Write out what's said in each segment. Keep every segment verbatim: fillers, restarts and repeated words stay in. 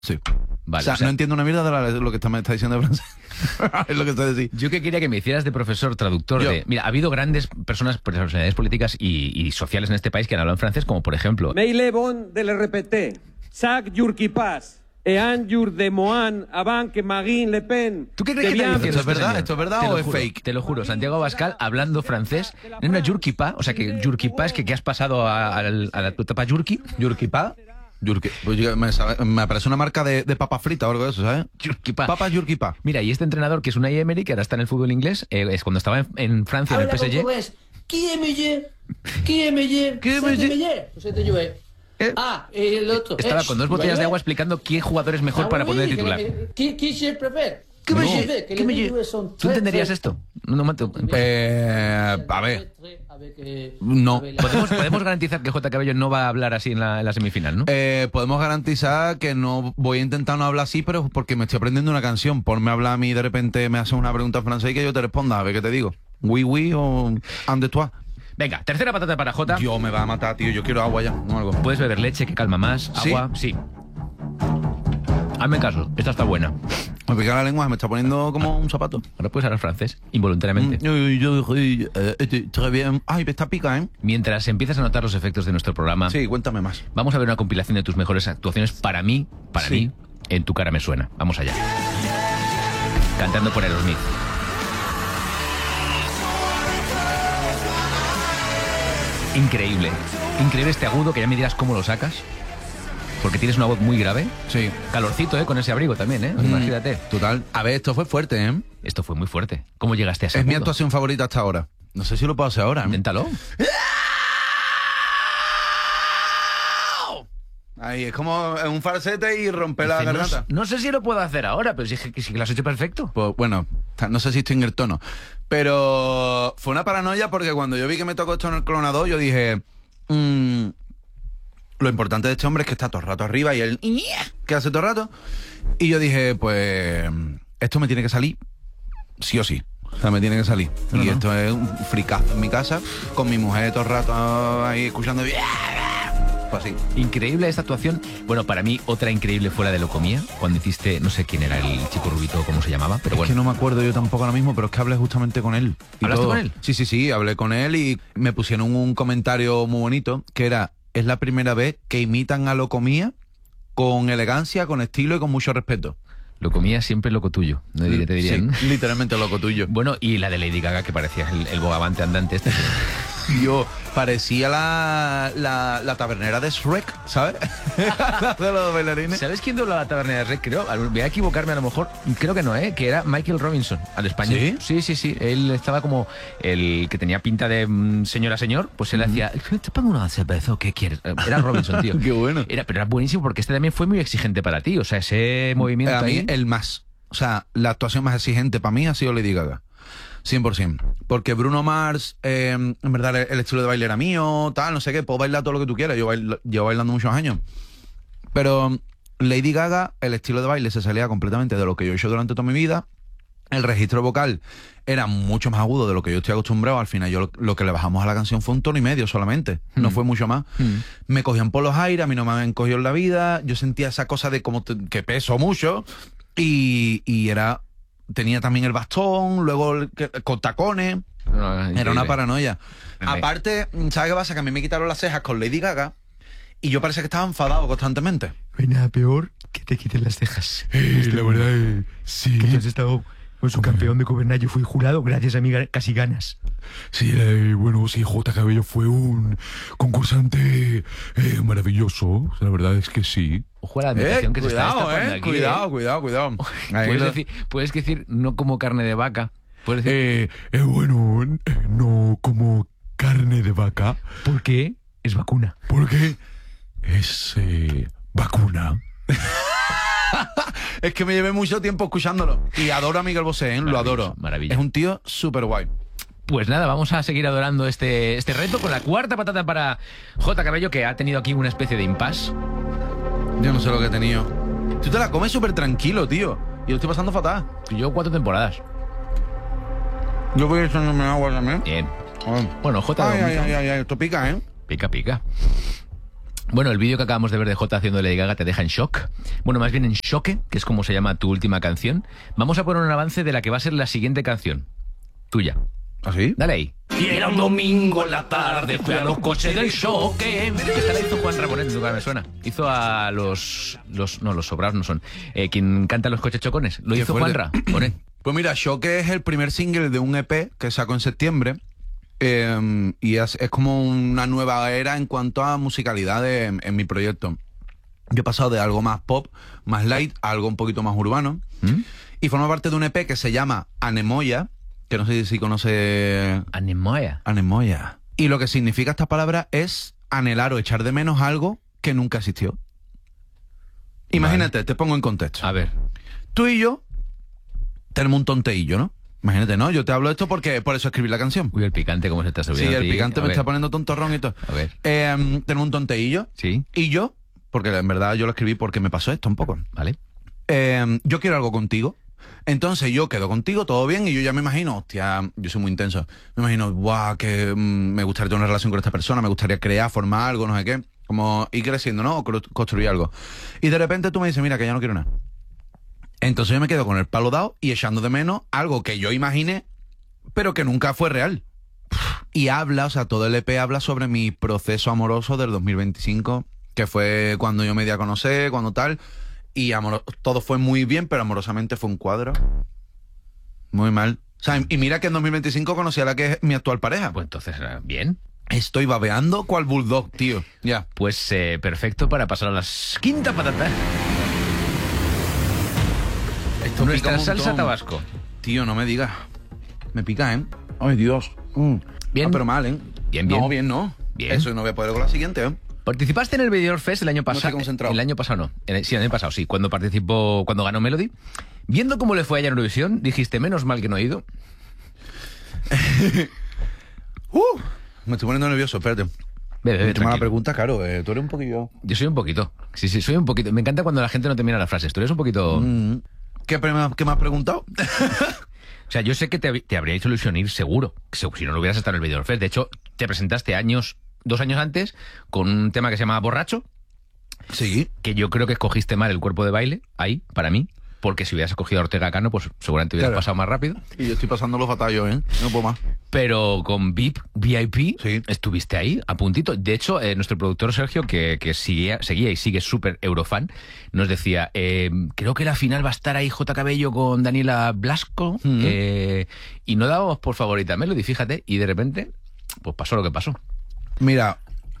Sí. Vale, o, sea, o sea, no entiendo una mierda de la, lo que está, me está diciendo de francés. Es lo que está diciendo. Yo que quería que me hicieras de profesor traductor Yo. de... Mira, ha habido grandes personas, personalidades políticas y, y sociales en este país que han hablado en francés, como por ejemplo... Meile bon de le repeté. Sac Yurkipas. Ean Yur de Moan, Avant, que Marine Le Pen. ¿Tú qué crees que está diciendo ¿Esto es verdad? señor? ¿Esto es verdad Te o lo es juro, fake? Te lo juro, Santiago Abascal hablando francés en una Yurkipa, o sea que Yurkipa es que, que has pasado a, a, a la tu etapa Yurki. ¿Yurkipa? Yurki, pues me, sabe, me parece una marca de, de papa frita o algo de eso, ¿sabes? Yurkipa. Papa Yurkipa. Mira, y este entrenador que es Unai Emery, que ahora está en el fútbol inglés, eh, es cuando estaba en, en Francia, en el P S G. Qui est meilleur? Qui est meilleur? Qui est C'est meilleur? meilleur. C'était joué. Eh. Ah, y el otro. Estaba Eh, con dos botellas de agua explicando qué jugador es mejor Ah, para oui, poner de que titular. le- Qui, qui je préfère? ¿Qué No. me- Je sais que qué les me- joueurs sont ¿Tú très, entenderías très- esto? No, no, no, Eh, a ver. Avec, eh, No. avec la- ¿Podemos, podemos garantizar que J. Cabello no va a hablar así en la, en la semifinal, ¿no? Eh, podemos garantizar que no voy a intentar no hablar así, pero porque me estoy aprendiendo una canción. Ponme a hablar a mí y de repente me haces una pregunta en francés y que yo te responda. A ver qué te digo. Oui, oui o and de toi. Venga, tercera patata para J. Dios, me va a matar, tío. Yo quiero agua ya, no algo. Puedes beber leche, que calma más, ¿Sí? agua, sí. Hazme caso, esta está buena. Me pica la lengua, me está poniendo como un zapato. Ahora puedes hablar francés, involuntariamente. Yo, yo, yo, eh, eh, très bien. Ay, me está pica, ¿eh? Mientras empiezas a notar los efectos de nuestro programa, Sí, cuéntame más. vamos a ver una compilación de tus mejores actuaciones para mí, para Sí. mí, en Tu cara me suena. Vamos allá. Cantando por Aerosmith. Increíble. Increíble este agudo que ya me dirás cómo lo sacas. Porque tienes una voz muy grave. Sí. Calorcito, ¿eh? Con ese abrigo también, ¿eh? Mm. Imagínate. Total. A ver, esto fue fuerte, ¿eh? Esto fue muy fuerte. ¿Cómo llegaste a ese Es mi agudo? actuación favorita hasta ahora. No sé si lo puedo hacer ahora. ¿eh? Inténtalo. Ahí, es como un falsete y romper la Dice, no, garganta. no sé si lo puedo hacer ahora, pero sí que sí que lo has hecho perfecto. Pues bueno, no sé si estoy en el tono. Pero fue una paranoia porque cuando yo vi que me tocó esto en el clonador, yo dije... mm, lo importante de este hombre es que está todo el rato arriba y él... ¿Qué hace todo el rato? Y yo dije, pues... esto me tiene que salir sí o sí. O sea, me tiene que salir. No, y no. esto es un fricazo en mi casa, con mi mujer todo el rato ahí escuchando... Pues así. Increíble esta actuación. Bueno, para mí, otra increíble fue la de Locomía, cuando hiciste, no sé quién era el chico rubito, cómo se llamaba, pero Es bueno. que no me acuerdo yo tampoco ahora mismo, pero es que hablé justamente con él. y ¿Hablaste todo. con él? Sí, sí, sí, hablé con él y me pusieron un comentario muy bonito, que era, es la primera vez que imitan a Locomía con elegancia, con estilo y con mucho respeto. Locomía siempre loco tuyo, no diré, te dirían. Sí, literalmente loco tuyo. Bueno, y la de Lady Gaga, que parecía el, el bogavante andante este. Yo parecía la, la, la tabernera de Shrek, ¿sabes? De los bailarines. ¿Sabes quién dobló la taberna de Rec? Creo, voy a equivocarme a lo mejor, creo que no, ¿eh? Que era Michael Robinson, al español. ¿Sí? Sí, sí, sí. Él estaba como el que tenía pinta de mm, señora señor, pues él hacía, ¿te pongo una cerveza o qué quieres? Era Robinson, tío. Qué bueno. Era, pero era buenísimo porque este también fue muy exigente para ti, o sea, ese movimiento A mí, ahí... el más. O sea, la actuación más exigente para mí ha sido Lady Gaga. cien por ciento. Porque Bruno Mars, eh, en verdad, el, el estilo de baile era mío, tal, no sé qué, puedo bailar todo lo que tú quieras. Yo bailo, llevo bailando muchos años. Pero Lady Gaga, el estilo de baile se salía completamente de lo que yo he hecho durante toda mi vida. El registro vocal era mucho más agudo de lo que yo estoy acostumbrado. Al final, yo lo, lo que le bajamos a la canción fue un tono y medio solamente. No Mm. fue mucho más. Mm. Me cogían por los aires, a mí no me habían cogido en la vida. Yo sentía esa cosa de como te- que peso mucho. Y, y era... Tenía también el bastón, luego el, que- con tacones. No, Era increíble. una paranoia. Venga. Aparte, ¿sabes qué pasa? Que a mí me quitaron las cejas con Lady Gaga y yo parece que estaba enfadado constantemente. No hay nada peor que te quiten las cejas. Eh, la verdad, eh, sí. Que tú has estado con su campeón de Copenhague. Yo fui jurado gracias a mi ga- casi ganas. Sí, eh, bueno, sí, J. Cabello fue un concursante eh, maravilloso. La verdad es que sí. Ojo a la admiración que se está cuidado, destapando eh, aquí, cuidado, ¿eh? cuidado, cuidado. Ahí Puedes lo- decir, puedes decir no como carne de vaca. Puedes decir, Eh, eh, bueno, eh, no como carne de vaca, ¿Por qué? Es vacuna. porque es eh, vacuna. Es que me llevé mucho tiempo escuchándolo. Y adoro a Miguel Bosé, ¿eh? Lo Maravilloso, adoro. maravilla. Es un tío súper guay. Pues nada, vamos a seguir adorando este, este reto con la cuarta patata para J. Cabello, que ha tenido aquí una especie de impasse. Yo no sé lo que he tenido. Tú te la comes súper tranquilo, tío. Y lo estoy pasando fatal. Yo cuatro temporadas. Yo voy echándome agua también. Bien. Ay, Bueno, J. ay, vomita. ay, ay, ay, esto pica, ¿eh? Pica, pica. Bueno, el vídeo que acabamos de ver de Jota haciendo Lady Gaga te deja en shock. Bueno, más bien en choque, que es como se llama tu última canción. Vamos a poner un avance de la que va a ser la siguiente canción. Tuya. ¿Ah, sí? Dale ahí. Y era un domingo en la tarde, fui a los coches del choque. Esta la hizo Juan Ramonet, en lugar me suena. Hizo a los... los no, los sobrados no son. Eh, quien canta los coches chocones. Lo Qué hizo fuerte. Juan Ramonet. Pues mira, Choque es el primer single de un E P que sacó en septiembre. Eh, y es, es como una nueva era en cuanto a musicalidad de- en, en mi proyecto. Yo he pasado de algo más pop, más light, a algo un poquito más urbano. ¿Mm? Y forma parte de un E P que se llama Anemoya, que no sé si conoce Anemoya. Anemoya. Y lo que significa esta palabra es anhelar o echar de menos algo que nunca existió. Imagínate, te pongo en contexto. A ver. Tú y yo tenemos un tonteillo, ¿no? Imagínate, ¿no? Yo te hablo de esto porque por eso escribí la canción. Uy, el picante, ¿cómo se está Sí, subiendo? a el ti? picante A me ver. está poniendo tontorrón y todo. A ver. Eh, tenemos un tonteillo. Sí, Y yo, porque en verdad yo lo escribí porque me pasó esto un poco. vale. Eh, yo quiero algo contigo. Entonces yo quedo contigo, todo bien, y yo ya me imagino, hostia, yo soy muy intenso. Me imagino, guau, que mm, me gustaría tener una relación con esta persona, me gustaría crear, formar algo, no sé qué. Como ir creciendo, ¿no? O cru- construir algo. Y de repente tú me dices, mira, que ya no quiero nada. Entonces yo me quedo con el palo dado y echando de menos algo que yo imaginé, pero que nunca fue real. Y habla, o sea, todo el E P habla sobre mi proceso amoroso del dos mil veinticinco, que fue cuando yo me di a conocer, cuando tal, y amoro- todo fue muy bien, pero amorosamente fue un cuadro muy mal. O sea, y mira que en dos mil veinticinco conocí a la que es mi actual pareja. Pues entonces, eh, bien. Estoy babeando cual bulldog, tío. Ya. Pues eh, perfecto para pasar a las quinta patata. Esto pica Nuestra un salsa montón. tabasco. Tío, no me digas. Me pica, ¿eh? Ay, Dios. Mm. Bien. Ah, pero mal, ¿eh? Bien, bien. No, bien, no. Bien. Eso no voy a poder con la siguiente, ¿eh? ¿Participaste en el Benidorm Fest el año estoy pasado? concentrado. El año pasado no. En el- sí, el año pasado sí. Cuando participó, cuando ganó Melody. Viendo cómo le fue allá en Eurovisión, dijiste, menos mal que no he ido. Uh, me estoy poniendo nervioso, espérate. Bebe, bebe, Qué mala tranquilo. pregunta, claro. Eh, tú eres un poquillo... Yo soy un poquito. Sí, sí, soy un poquito. Me encanta cuando la gente no termina las frases. Tú eres un poquito... Mm. ¿Qué, pre- ¿Qué me has preguntado? O sea, yo sé que te, hab- te habría hecho ilusión ir seguro. que se- Si no, no hubieras estado en el Benidorm Fest. De hecho, te presentaste años, dos años antes, con un tema que se llama Borracho, Sí. que yo creo que escogiste mal el cuerpo de baile, ahí, para mí. Porque si hubieras escogido a Ortega Cano, pues seguramente hubieras Claro. pasado más rápido. Y yo estoy pasando los batallos, ¿eh? No puedo más. Pero con V I P, V I P, Sí. estuviste ahí, a puntito. De hecho, eh, nuestro productor Sergio, que, que seguía, seguía y sigue súper eurofan, nos decía, eh, creo que la final va a estar ahí J. Cabello con Daniela Blasco, Mm. eh, y no dábamos por favorita a Melody, fíjate, y de repente, pues pasó lo que pasó. Mira,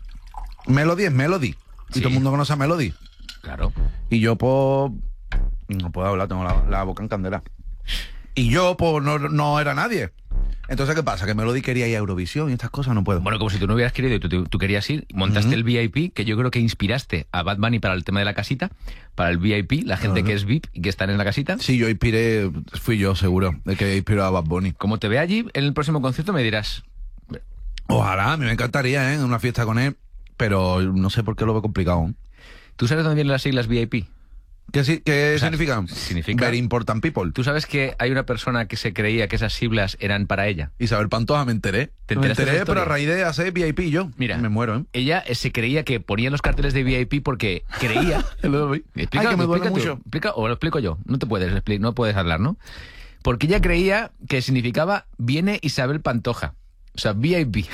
Melody es Melody. Y Sí. todo el mundo conoce a Melody. Claro. Y yo, pues... No puedo hablar, tengo la, la boca en candela. Y yo, pues, no, no era nadie. Entonces, ¿qué pasa? Que Melody quería ir a Eurovisión y estas cosas no puedo. Bueno, como si tú no hubieras querido y tú, tú- tú querías ir, montaste Ujú. el V I P, que yo creo que inspiraste a Bad Bunny para el tema de la casita, para el V I P, la gente Claro. que es V I P y que están en la casita. Sí, yo inspiré, fui yo seguro, de que inspiró a Bad Bunny. Como te ve allí, en el próximo concierto me dirás, Ojalá, a mí me encantaría, ¿eh? En una fiesta con él, pero no sé por qué lo veo complicado. ¿tú sabes dónde vienen las siglas V I P? ¿Qué, si- qué O sea, significan? significa- Very important people. ¿Tú sabes que hay una persona que se creía que esas siglas eran para ella? Isabel Pantoja, me enteré. ¿Te me enteraste de enteré, esa pero a historia? raíz de hacer V I P yo. Mira. Me muero, ¿eh? Ella eh, se creía que ponía los carteles de V I P porque creía... Explica, Ay, que me duele explica tú, mucho. explica, o lo explico yo. No te puedes expli- no puedes hablar, ¿no? Porque ella creía que significaba viene Isabel Pantoja. O sea, V I P.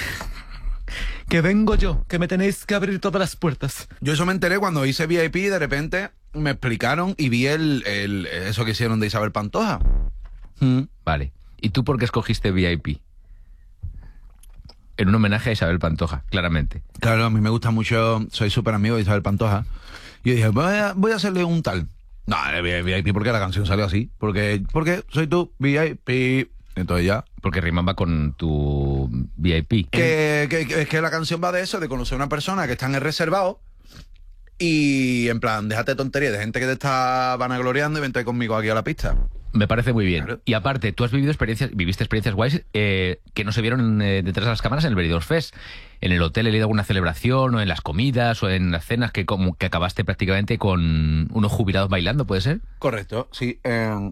Que vengo yo, que me tenéis que abrir todas las puertas. Yo eso me enteré cuando hice V I P y de repente me explicaron y vi el, el eso que hicieron de Isabel Pantoja. Mm. Vale. ¿Y tú por qué escogiste V I P? En un homenaje a Isabel Pantoja, claramente. Claro, a mí me gusta mucho, soy súper amigo de Isabel Pantoja. Y yo dije, voy a, voy a hacerle un tal. No, el V I P porque la canción salió así. Porque, porque soy tú, V I P. Entonces ya. Porque rimaba con tu V I P. Que, que, que- es que la canción va de eso, de conocer a una persona que está en el reservado y en plan, déjate de tonterías, de gente que te está vanagloriando y vente conmigo aquí a la pista. Me parece muy bien. Claro. Y aparte, tú has vivido experiencias, viviste experiencias guays eh, que no se vieron eh, detrás de las cámaras en el Benidorm Fest. En el hotel he ido a alguna celebración, o en las comidas, o en las cenas, que como que acabaste prácticamente con unos jubilados bailando, ¿puede ser? Correcto, sí. eh,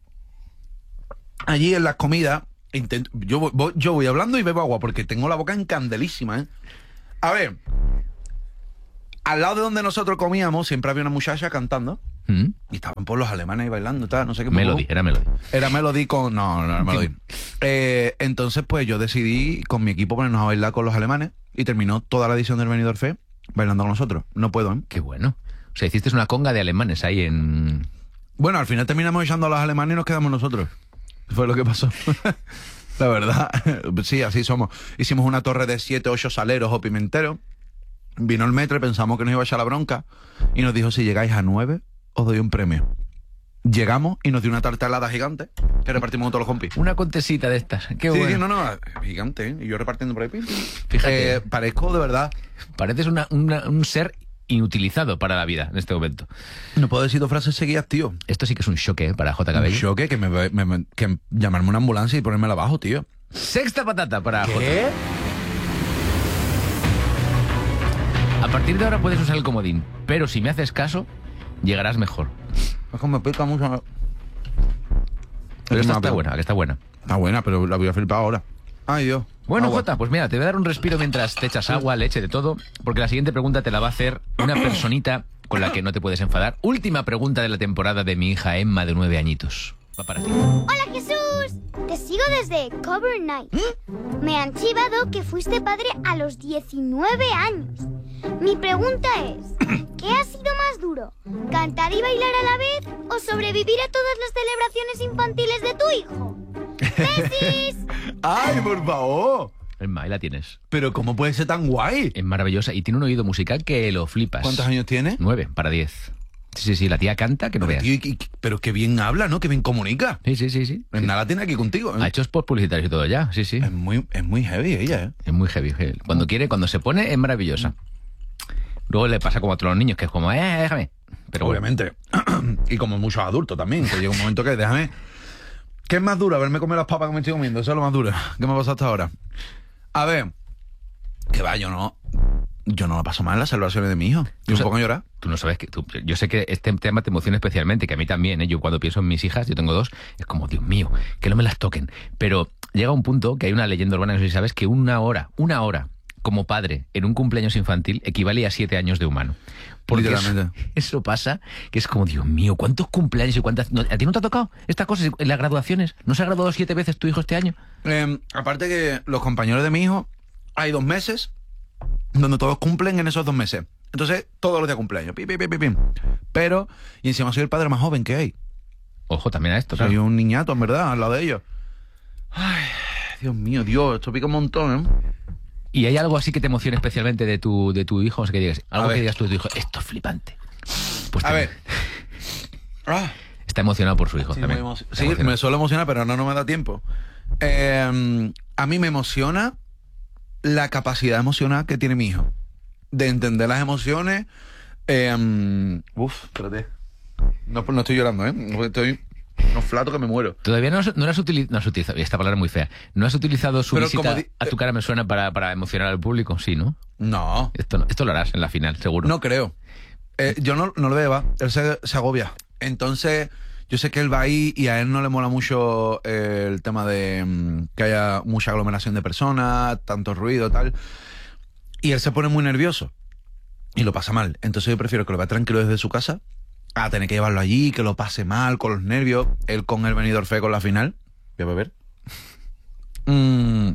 allí en las comidas, intento, yo, voy- voy, yo voy hablando y bebo agua porque tengo la boca encandelísima, ¿eh? A ver, al lado de donde nosotros comíamos siempre había una muchacha cantando. ¿Mm? Y estaban por los alemanes ahí bailando, tal, no sé qué. Melody, era Melody. Era Melody con... No, no era Melody. Eh, entonces, pues yo decidí con mi equipo ponernos a bailar con los alemanes y terminó toda la edición del Benidorm Fest bailando con nosotros. No puedo, ¿eh? Qué bueno. O sea, hiciste una conga de alemanes ahí en... Bueno, al final terminamos echando a los alemanes y nos quedamos nosotros. Fue lo que pasó. La verdad. Sí, así somos. Hicimos una torre de siete, ocho saleros o pimenteros. Vino el metro y pensamos que nos iba a echar la bronca. Y nos dijo, si llegáis a nueve, os doy un premio. Llegamos y nos dio una tarta helada gigante que repartimos con todos los compis. Una contesita de estas. Qué Sí, bueno. sí, no, no, gigante, ¿eh? Y yo repartiendo por ahí. pim, pim. Fíjate. Eh, parezco de verdad. Pareces una- una- un ser inutilizado para la vida en este momento. No puedo decir dos frases seguidas, tío. Esto sí que es un choque ¿eh? para J. Un Cabello. choque que, me, me- me- que llamarme una ambulancia y ponérmela abajo, tío. Sexta patata para J. A partir de ahora puedes usar el comodín, pero si me haces caso, llegarás mejor. Es que me pica mucho. Pero Es esta una está pena. buena, que está buena. Está buena, pero la voy a flipar ahora. Ay, Dios. Bueno, Agua. Jota, pues mira, te voy a dar un respiro mientras te echas agua, leche, de todo, porque la siguiente pregunta te la va a hacer una personita con la que no te puedes enfadar. Última pregunta de la temporada de mi hija Emma, de nueve añitos. Va para ti. Hola Jesús, te sigo desde Cover Night. Me han chivado que fuiste padre a los diecinueve años. Mi pregunta es, ¿qué ha sido más duro? ¿Cantar y bailar a la vez o sobrevivir a todas las celebraciones infantiles de tu hijo? ¡Besis! ¡Ay, por favor! Emma, ahí la tienes. Pero ¿cómo puede ser tan guay? Es maravillosa y tiene un oído musical que lo flipas. ¿Cuántos años tiene? Nueve para diez. Sí, sí, sí, la tía canta que no Pero, veas. tío, y- y- pero qué bien habla, ¿no? Qué bien comunica. Sí, sí, sí, sí. Pues nada, la tiene aquí contigo. ¿eh? Ha hecho spots publicitarios y todo ya, sí, sí. Es muy, es muy heavy ella, ¿eh? Es muy heavy. heavy. Cuando quiere, cuando se pone, es maravillosa. Luego le pasa como a todos los niños, que es como, eh, déjame. Pero bueno. Obviamente. Y como muchos adultos también, que llega un momento que déjame... ¿Qué es más duro? Haberme comido las papas que me estoy comiendo. Eso es lo más duro. ¿Qué me ha pasado hasta ahora? A ver. Que va, yo no... Yo no la paso mal en las celebraciones de mi hijo. Tú Yo un sa- poco llorar. Tú no sabes que... tú- yo sé que este tema te emociona especialmente, que a mí también, ¿eh? Yo cuando pienso en mis hijas, yo tengo dos, es como, Dios mío, que no me las toquen. Pero llega un punto que hay una leyenda urbana, no sé si sabes, que una hora, una hora, como padre, en un cumpleaños infantil, equivale a siete años de humano. Porque eso, Literalmente. eso pasa, que es como, Dios mío, ¿cuántos cumpleaños y cuántas... no, ¿A ti no te ha tocado estas cosas en las graduaciones? ¿No se ha graduado siete veces tu hijo este año? Eh, aparte que los compañeros de mi hijo, hay dos meses donde todos cumplen en esos dos meses. Entonces, todos los días cumpleaños. Pi, pi, pi, pi, pi. Pero, y encima soy el padre más joven que hay. Ojo, también a esto, Soy claro. un niñato, en verdad, al lado de ellos. Ay, Dios mío, Dios, esto pica un montón, ¿eh? ¿Y hay algo así que te emocione especialmente de tu, de tu hijo? O sea, que digas, algo ver. que digas tú de tu hijo, esto es flipante. Pues A te- ver. Ah, Está emocionado por su hijo sí, también. muy emo- Está sí, emocionado. me suele emocionar, pero no, no me da tiempo. Eh, a mí me emociona la capacidad emocional que tiene mi hijo. De entender las emociones. Eh, uf, espérate. No, no estoy llorando, ¿eh? Estoy... No flato que me muero. Todavía no, has- no, has utili- no has utilizado, esta palabra es muy fea, no has utilizado su Pero visita como di- a tu cara me suena para, para emocionar al público, sí, ¿no? No, Esto, no- esto lo harás en la final, seguro. no creo. Eh, yo no, no lo veo, va. Él se, se agobia. Entonces, yo sé que él va ahí y a él no le mola mucho eh, el tema de mm, que haya mucha aglomeración de personas, tanto ruido, tal. Y él se pone muy nervioso y lo pasa mal. Entonces yo prefiero que lo vea tranquilo desde su casa a tener que llevarlo allí, que lo pase mal, con los nervios. Él con el Benidorm Fest con la final. Voy a beber. Mm,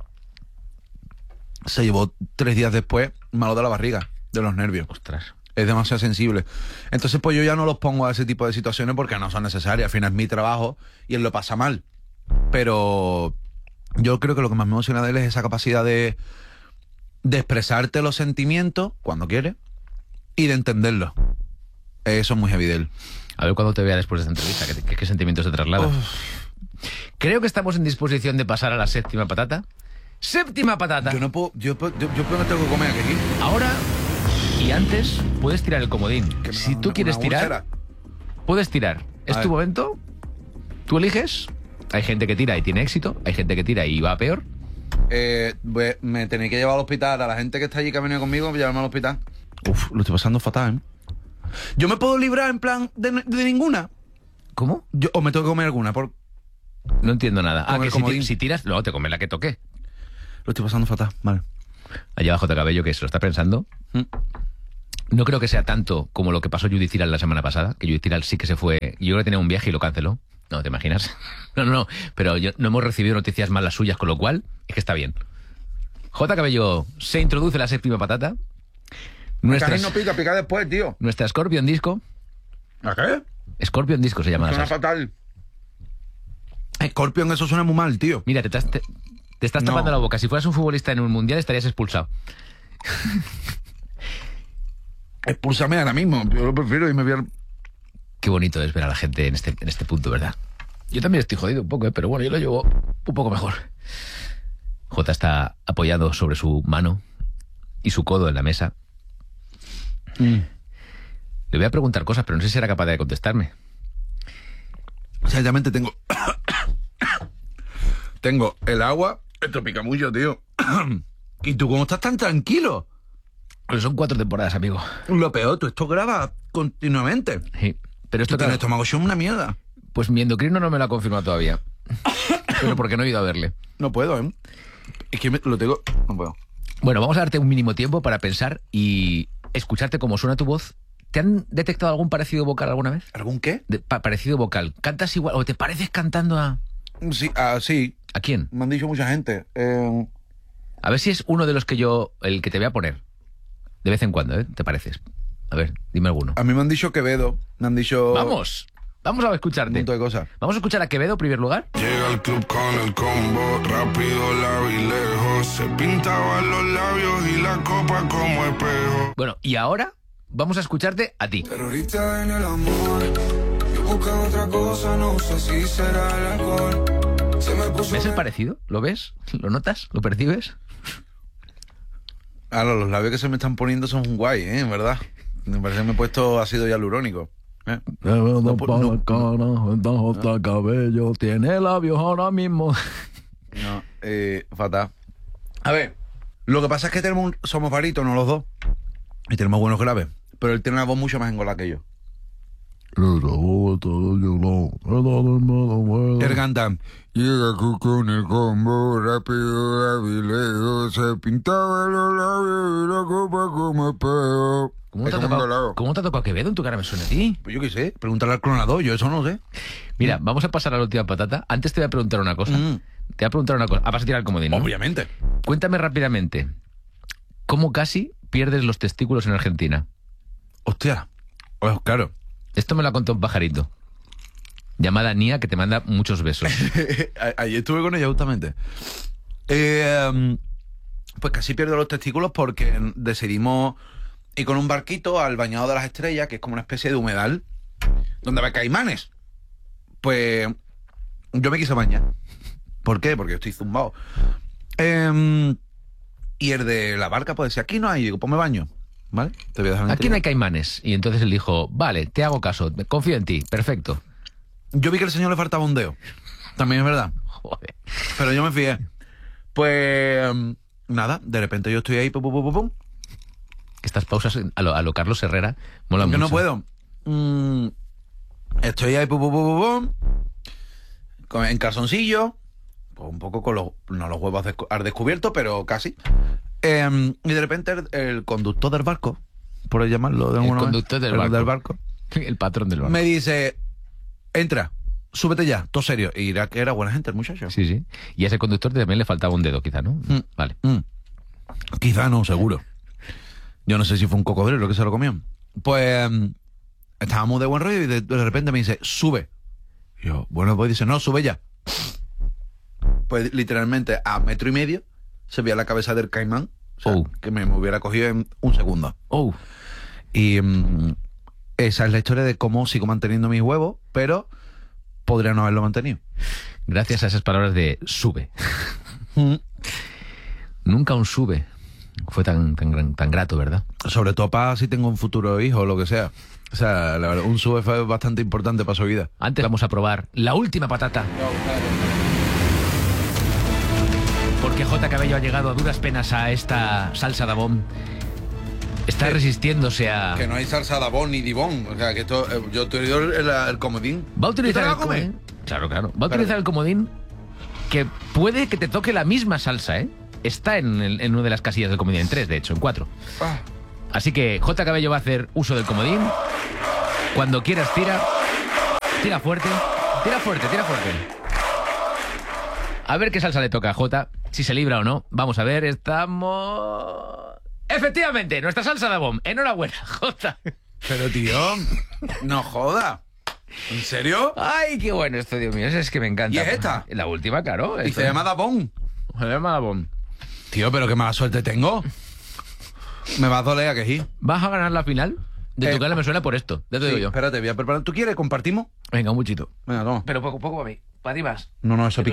se llevó tres días después malo de la barriga, de los nervios. Ostras. Es demasiado sensible. Entonces, pues yo ya no los pongo a ese tipo de situaciones porque no son necesarias. Al final es mi trabajo y él lo pasa mal. Pero yo creo que lo que más me emociona de él es esa capacidad de, de expresarte los sentimientos cuando quiere y de entenderlos. Eso es muy heavy de él. A ver cuando te vea después de esta entrevista, ¿qué, qué, qué sentimientos te traslada? Creo que estamos en disposición de pasar a la séptima patata. ¡Séptima patata! Yo no puedo, yo, yo, yo, yo no tengo que comer aquí. Ahora y antes puedes tirar el comodín. Que me Si da tú una- quieres una tirar, úlcera. puedes tirar. Es A tu ver. momento. Tú eliges. Hay gente que tira y tiene éxito. Hay gente que tira y va peor. Eh, pues, me tenéis que llevar al hospital. A la gente que está allí que ha venido conmigo, llevarme al hospital. Uf, lo estoy pasando fatal, ¿eh? Yo me puedo librar en plan de, de ninguna. ¿Cómo? Yo, o me tengo que comer alguna. Por... No entiendo nada. Ah, Con el que si, ti- comodín. si tiras, luego te comes la que toque. Lo estoy pasando fatal. Vale. Allá abajo J. Cabello que se lo está pensando. Mm. No creo que sea tanto como lo que pasó Judith Tiral la semana pasada, que Judith Tiral sí que se fue. Yo creo que tenía un viaje y lo canceló. No, ¿te imaginas? No, no, no. Pero yo, no hemos recibido noticias más las suyas, con lo cual es que está bien. J. Cabello se introduce la séptima patata. Nuestra no pica, pica después, tío. Nuestra Scorpion Disco. ¿A qué? Scorpion Disco se llama la Suena salsa. fatal. Scorpion, eso suena muy mal, tío. Mira, te estás, te, te estás No. tapando la boca. Si fueras un futbolista en un mundial estarías expulsado. Expúlsame ahora mismo. Yo lo prefiero y me voy al... Qué bonito es ver a la gente en este, en este punto, ¿verdad? Yo también estoy jodido un poco, ¿eh? Pero bueno, yo lo llevo un poco mejor. J está apoyado sobre su mano y su codo en la mesa. Mm. Le voy a preguntar cosas, pero no sé si será capaz de contestarme. Exactamente, tengo... tengo el agua. Esto pica mucho, tío. ¿Y tú cómo estás tan tranquilo? Pero son cuatro temporadas, amigo. Lo peor, tú esto grabas continuamente. Sí, pero esto Esto tiene claro, estómago, es una mierda. pues mi endocrino no me lo ha confirmado todavía. Pero porque no he ido a verle. No puedo, ¿eh? Es que me- lo tengo... No puedo. Bueno, vamos a darte un mínimo tiempo para pensar y escucharte cómo suena tu voz. ¿Te han detectado algún parecido vocal alguna vez? ¿Algún qué? De- pa- parecido vocal. ¿Cantas igual o te pareces cantando a... Sí, ah, sí. ¿A quién? Me han dicho mucha gente. Eh, A ver si es uno de los que yo... El que te voy a poner. De vez en cuando, ¿eh? ¿Te pareces? A ver, dime alguno. a mí me han dicho Quevedo. Me han dicho... ¡Vamos! Vamos a Un escucharte. montón de cosas. Vamos a escuchar a Quevedo en primer lugar. Llega al club con el combo, rápido la vi lejos. Se pintaban los labios y la copa como espejo. Bueno, y ahora vamos a escucharte a ti. Terrorista en el amor, yo busco otra cosa, no sé si será el alcohol. Se me puso ¿Ves el parecido? ¿Lo ves? ¿Lo notas? ¿Lo percibes? Ahora, los labios que se me están poniendo son guay, ¿eh? En verdad. Me parece que me he puesto ácido hialurónico. ¿eh? No, no, no, J. Cabello tiene labios ahora mismo. No, eh, fatal. A ver, lo que pasa es que tenemos un- somos barítonos los dos. Y tenemos buenos graves. Pero él tiene una voz mucho más engolada que yo. Él canta... Llega con el combo, rápido la vi lejos. Se pintaban los labios y la copa como espejo. ¿Cómo Es te, ha como un tocado, galao. ¿Cómo te ha tocado Quevedo? En tu cara me suena a ti. Pues yo qué sé, pregúntale al clonador, yo eso no lo sé. Mira, vamos a pasar a la última patata. Antes te voy a preguntar una cosa. Mm. Te voy a preguntar una cosa. Ah, vas a tirar el comodín, ¿no? Obviamente. Cuéntame rápidamente. ¿Cómo casi pierdes los testículos en Argentina? Hostia. Pues claro. Esto me lo ha contado un pajarito. Llamada Nia, que te manda muchos besos. A- Ayer estuve con ella justamente. Eh, um, pues casi pierdo los testículos porque decidimos ir con un barquito al Bañado de las Estrellas, que es como una especie de humedal, donde hay caimanes. Pues yo me quise bañar. ¿Por qué? Porque yo estoy zumbado. Eh, y el de la barca pues decía, aquí no hay. Digo, pues me baño. ¿Vale? Te voy a dejar en el Aquí no hay interior. caimanes. Y entonces él dijo, vale, te hago caso, confío en ti, perfecto. Yo vi que al señor le faltaba un dedo. También es verdad. Joder. Pero yo me fié. Pues um, nada, de repente yo estoy ahí, pum, pum, pum, pum, pum. Estas pausas a lo, a lo Carlos Herrera molan Que mucho. no puedo. Mm, estoy ahí, pum, pum, pum, pum, pum, con- en calzoncillo, pues un poco con los, no los huevos descu- al descubierto, pero casi. Em, y de repente el, el conductor del barco, por llamarlo de El alguna conductor del manera, barco. el barco, El patrón del barco. me dice, entra, súbete ya, todo serio. Y era que era buena gente el muchacho. Sí, sí. Y a ese conductor también le faltaba un dedo, quizá, ¿no? Mm. Vale. Mm. Quizá no, seguro. Yo no sé si fue un cocodrilo que se lo comió. Pues mm, estábamos de buen rollo y de, de repente me dice, sube. Y yo, bueno, pues dice, no, sube ya. Pues literalmente a metro y medio se veía la cabeza del caimán. O sea, Oh. que me, me hubiera cogido en un segundo. Oh, Y mm, esa es la historia de cómo sigo manteniendo mis huevos, pero podría no haberlo mantenido. gracias a esas palabras de sube. Mm. Nunca un sube fue tan, tan, gran- tan grato, ¿verdad? Sobre todo para si tengo un futuro hijo o lo que sea. O sea, la verdad, un sube fue bastante importante para su vida. Antes vamos a probar la última patata. Porque J. Cabello ha llegado a duras penas a esta salsa Dabón. Está ¿Qué? resistiéndose a... Que no hay salsa Dabón ni Dibón. O sea, que esto, eh, yo te doy el, el comodín. Va a utilizar ¿Tú te la el vas a comer? comodín. Claro, claro. Va a utilizar el comodín que puede que te toque la misma salsa, ¿eh? Está en, el- en una de las casillas del comodín, en tres, de hecho, en cuatro. Ah, Así que J. Cabello va a hacer uso del comodín. Cuando quieras, tira. Tira fuerte. Tira fuerte, tira fuerte. A ver qué salsa le toca a J. Si se libra o no. Vamos a ver, estamos... Efectivamente, nuestra salsa de bomb. Enhorabuena, J. Pero, tío, no joda. ¿En serio? Ay, qué bueno esto, Dios mío. Es que me encanta. ¿Y es esta? La última, claro. Y Esto- se llama Dabón. Se llama Dabón. Tío, pero qué mala suerte tengo. Me va a doler a que sí. ¿Vas a ganar la final? De Eh, tu cara me suena por esto. Ya te Sí, digo yo. espérate, voy a preparar. ¿Tú quieres? ¿Compartimos? Venga, un muchito. Venga, toma. Pero poco, poco para mí. Para ti más. No, no, eso